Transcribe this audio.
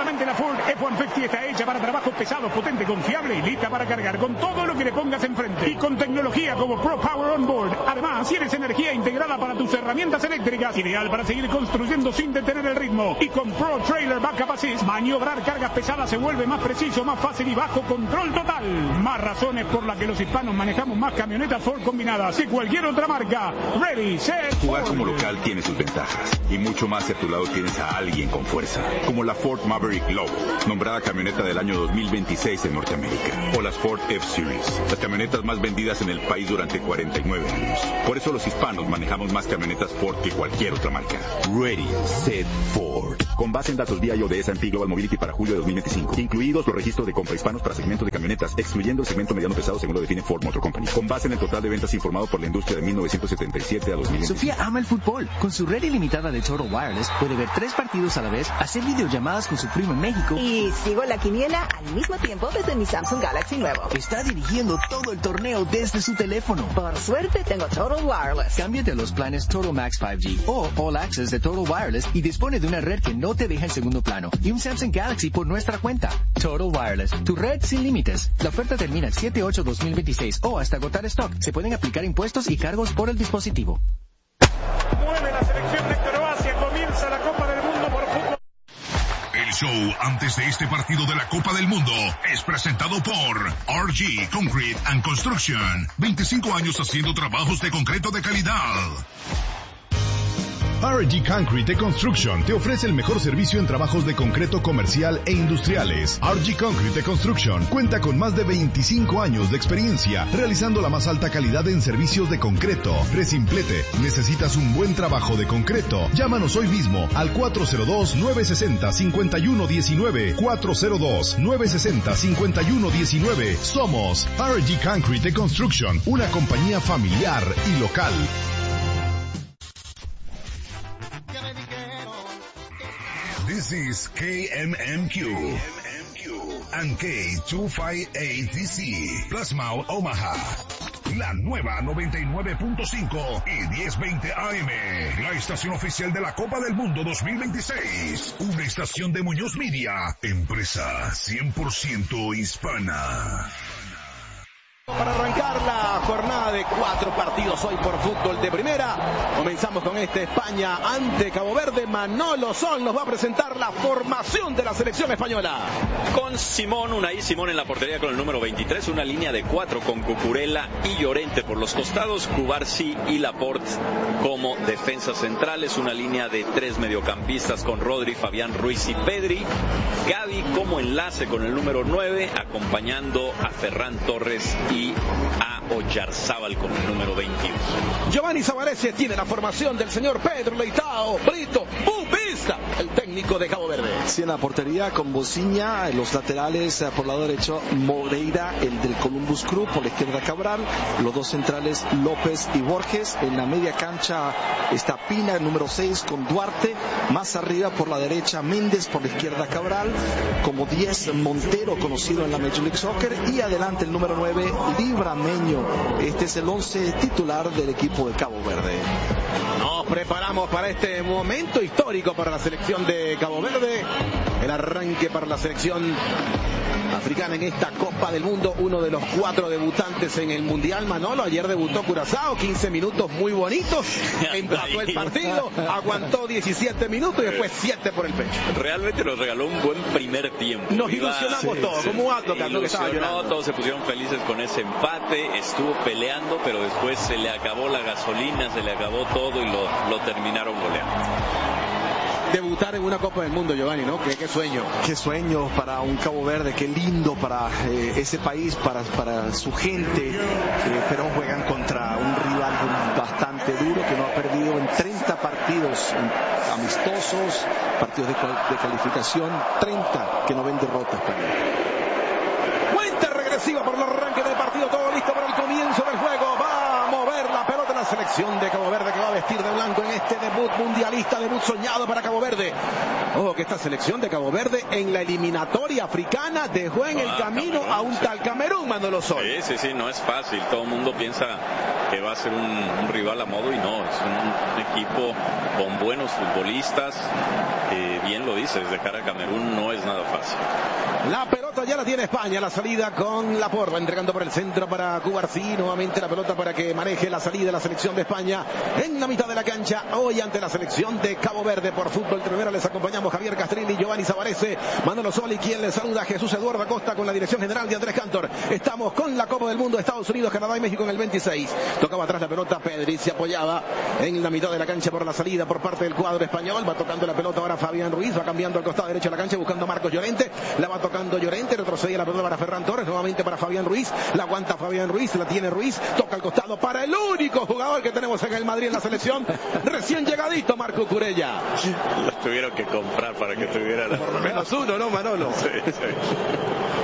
Solamente la Ford F-150 está hecha para trabajos pesados, potente, confiable y lista para cargar con todo lo que le pongas enfrente. Y con tecnología como Pro Power On Board. Además, tienes energía integrada para tus herramientas eléctricas, ideal para seguir construyendo sin detener el ritmo. Y con Pro Trailer Backup Assist, maniobrar cargas pesadas se vuelve más preciso, más fácil y bajo control total. Más razones por las que los hispanos manejamos más camionetas Ford combinadas que cualquier otra marca. Ready, set, Jugar Ford. como local tiene sus ventajas. Y mucho más si a tu lado tienes a alguien con fuerza. Como la Ford Maverick Lobo, nombrada camioneta del año 2026 en Norteamérica. O las Ford F-Series, las camionetas más vendidas en el país durante 49 años. Por eso los hispanos manejamos más camionetas Ford que cualquier otra marca. Ready, set, Ford. Con base en datos DIO de S&P Global Mobility para julio de 2025. Incluidos los registros de compra hispanos para segmentos de camionetas, excluyendo el segmento mediano pesado según lo define Ford Motor Company. Con base en el total de ventas informado por la industria de 1977 a 2020. Sofía ama el fútbol. Con su red ilimitada de Total Wireless puede ver 3 partidos a la vez, hacer videollamadas con su primo en México. Y sigo la quiniela al mismo tiempo desde mi Samsung Galaxy nuevo. Está dirigiendo todo el torneo desde su teléfono. Por suerte tengo Total Wireless. Cámbiate a los planes Total Max 5G o All Access de Total Wireless y dispone de una red que no te deja en segundo plano y un Samsung Galaxy por nuestra cuenta. Total Wireless, tu red sin límites. La oferta termina el 7/8/2026 o hasta agotar stock. Se pueden aplicar impuestos y cargos por el dispositivo. Mueve la selección de Croacia, comienza la Copa del Mundo por fútbol. El show antes de este partido de la Copa del Mundo es presentado por RG Concrete and Construction. 25 años haciendo trabajos de concreto de calidad. RG Concrete Construction te ofrece el mejor servicio en trabajos de concreto comercial e industriales. RG Concrete Construction cuenta con más de 25 años de experiencia realizando la más alta calidad en servicios de concreto. Resimplete, ¿necesitas un buen trabajo de concreto? Llámanos hoy mismo al 402-960-5119. 402-960-5119. Somos RG Concrete Construction, una compañía familiar y local. This is KMMQ and K258DC, Plasma Omaha. La nueva 99.5 y 1020 AM. La estación oficial de la Copa del Mundo 2026. Una estación de Muñoz Media. Empresa 100% hispana. Para arrancar la jornada de 4 partidos hoy por fútbol de primera, comenzamos con España ante Cabo Verde. Manolo Sol nos va a presentar la formación de la selección española. Con Simón, Unai Simón en la portería con el número 23, una línea de 4 con Cucurella y Llorente por los costados, Cubarsí y Laporte como defensas centrales, una línea de 3 mediocampistas con Rodri, Fabián Ruiz y Pedri, Gavi como enlace con el número 9, acompañando a Ferran Torres y a Oyarzábal con el número 21. Giovanni Savarese tiene la formación del señor Pedro Leitao Brito Bubista, el técnico de Cabo Verde. Sí, en la portería con Bociña, en los laterales por el lado derecho Moreira, el del Columbus Crew, por la izquierda Cabral, los dos centrales López y Borges, en la media cancha está Pina, el número 6 con Duarte, más arriba por la derecha Méndez, por la izquierda Cabral, como 10 Montero, conocido en la Major League Soccer, y adelante el número 9 Librameño. Este es el 11 titular del equipo de Cabo Verde. Nos preparamos para este momento histórico para la selección de Cabo Verde, el arranque para la selección africana en esta Copa del Mundo, uno de los 4 debutantes en el Mundial. Manolo, ayer debutó Curazao, 15 minutos muy bonitos, empató el partido, aguantó 17 minutos y después 7 por el pecho. Realmente nos regaló un buen primer tiempo. Nos ilusionamos todos, como un acto que estaba llorando. Todos se pusieron felices con ese empate, estuvo peleando, pero después se le acabó la gasolina, se le acabó todo y lo terminaron goleando. Debutar en una Copa del Mundo, Giovanni, ¿no? Qué sueño. Qué sueño para un Cabo Verde, qué lindo para ese país, para su gente, pero juegan contra un rival bastante duro que no ha perdido en 30 partidos amistosos, partidos de calificación, 30 que no ven derrotas. Cuenta regresiva por el arranque del partido, todo listo para el comienzo del juego. Va a mover la pelota la selección de Cabo Verde, que va a vestir de blanco en este debut mundialista, debut soñado para Cabo Verde. Ojo que esta selección de Cabo Verde en la eliminatoria africana dejó en el camino a un tal Camerún, Manolo Sol. Sí, no es fácil. Todo el mundo piensa que va a ser un rival a modo, y no, es un equipo con buenos futbolistas. Bien lo dices, dejar a Camerún no es nada fácil. La pelota ya la tiene España, la salida con Laporte, entregando por el centro para Cubarsí, nuevamente la pelota para que maneje la salida de la selección de España en la mitad de la cancha, hoy ante la selección de Cabo Verde. Por Fútbol Primero les acompañamos Javier Castrilli, Giovanni Savarese, Manolo Soli, quien les saluda, Jesús Eduardo Acosta, con la dirección general de Andrés Cantor. Estamos con la Copa del Mundo, Estados Unidos, Canadá y México en el 26. Tocaba atrás la pelota Pedri, se apoyaba en la mitad de la cancha por la salida por parte del cuadro español. Va tocando la pelota ahora Fabián Ruiz, va cambiando al costado derecho de la cancha buscando a Marcos Llorente, la va tocando Llorente, retrocedía la pelota para Ferran Torres, nuevamente para Fabián Ruiz, la aguanta Fabián Ruiz, la tiene Ruiz, toca al costado para el único jugador que tenemos en el Madrid en la selección, recién llegadito, Marco Curella. Lo tuvieron que comprar para que tuviera por lo menos uno, ¿no, Manolo? Sí, sí.